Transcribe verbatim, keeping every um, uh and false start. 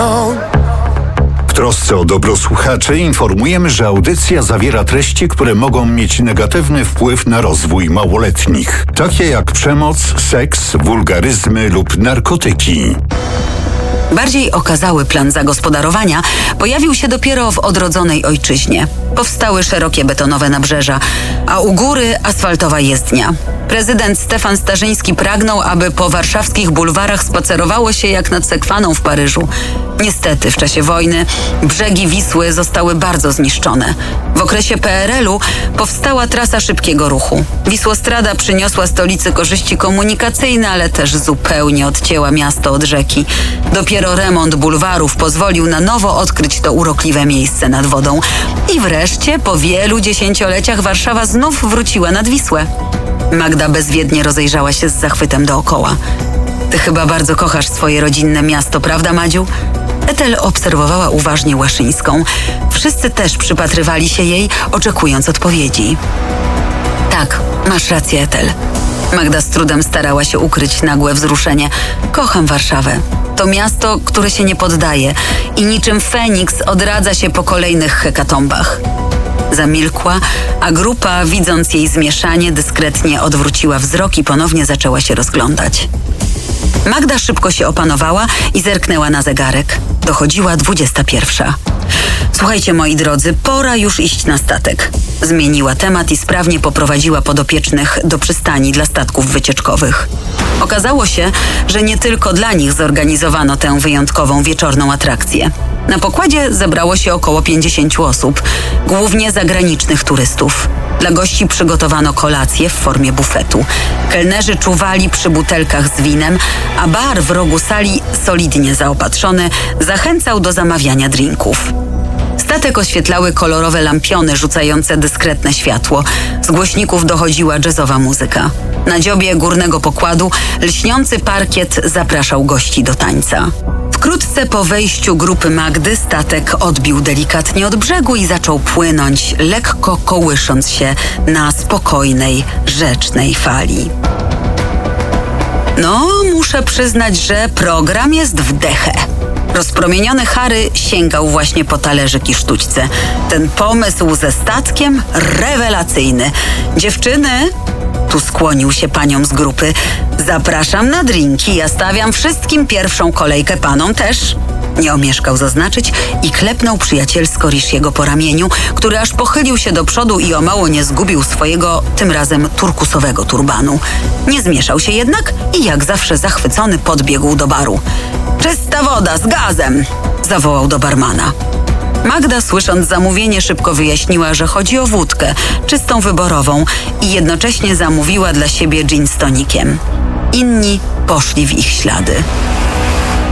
mną. W trosce o dobro słuchaczy informujemy, że audycja zawiera treści, które mogą mieć negatywny wpływ na rozwój małoletnich, takie jak przemoc, seks, wulgaryzmy lub narkotyki. Bardziej okazały plan zagospodarowania pojawił się dopiero w odrodzonej ojczyźnie. Powstały szerokie betonowe nabrzeża, a u góry asfaltowa jezdnia. Prezydent Stefan Starzyński pragnął, aby po warszawskich bulwarach spacerowało się jak nad Sekwaną w Paryżu. Niestety w czasie wojny brzegi Wisły zostały bardzo zniszczone. W okresie P R L u powstała trasa szybkiego ruchu. Wisłostrada przyniosła stolicy korzyści komunikacyjne, ale też zupełnie odcięła miasto od rzeki. Dopiero remont bulwarów pozwolił na nowo odkryć to urokliwe miejsce nad wodą. I wreszcie po wielu dziesięcioleciach Warszawa znów wróciła nad Wisłę. Magda bezwiednie rozejrzała się z zachwytem dookoła. Ty chyba bardzo kochasz swoje rodzinne miasto, prawda, Madziu? Etel obserwowała uważnie Łaszyńską. Wszyscy też przypatrywali się jej, oczekując odpowiedzi. Tak, masz rację, Etel. Magda z trudem starała się ukryć nagłe wzruszenie. Kocham Warszawę. To miasto, które się nie poddaje i niczym Feniks odradza się po kolejnych hekatombach. Zamilkła, a grupa, widząc jej zmieszanie, dyskretnie odwróciła wzrok i ponownie zaczęła się rozglądać. Magda szybko się opanowała i zerknęła na zegarek. Dochodziła dwudziesta pierwsza. Słuchajcie, moi drodzy, pora już iść na statek. Zmieniła temat i sprawnie poprowadziła podopiecznych do przystani dla statków wycieczkowych. Okazało się, że nie tylko dla nich zorganizowano tę wyjątkową wieczorną atrakcję. Na pokładzie zebrało się około pięćdziesięciu osób, głównie zagranicznych turystów. Dla gości przygotowano kolację w formie bufetu. Kelnerzy czuwali przy butelkach z winem, a bar w rogu sali, solidnie zaopatrzony, zachęcał do zamawiania drinków. Statek oświetlały kolorowe lampiony rzucające dyskretne światło. Z głośników dochodziła jazzowa muzyka. Na dziobie górnego pokładu lśniący parkiet zapraszał gości do tańca. Wkrótce po wejściu grupy Magdy statek odbił delikatnie od brzegu i zaczął płynąć, lekko kołysząc się na spokojnej, rzecznej fali. No, muszę przyznać, że program jest w dechę. Rozpromieniony Harry sięgał właśnie po talerzyk i sztućce. Ten pomysł ze statkiem rewelacyjny. Dziewczyny, tu skłonił się paniom z grupy, zapraszam na drinki, ja stawiam wszystkim pierwszą kolejkę, panom też. Nie omieszkał zaznaczyć i klepnął przyjacielsko Rishiego po ramieniu, który aż pochylił się do przodu i o mało nie zgubił swojego, tym razem turkusowego turbanu. Nie zmieszał się jednak i jak zawsze zachwycony podbiegł do baru. Czysta woda z gazem! Zawołał do barmana. Magda, słysząc zamówienie, szybko wyjaśniła, że chodzi o wódkę, czystą wyborową i jednocześnie zamówiła dla siebie gin z tonikiem. Inni poszli w ich ślady.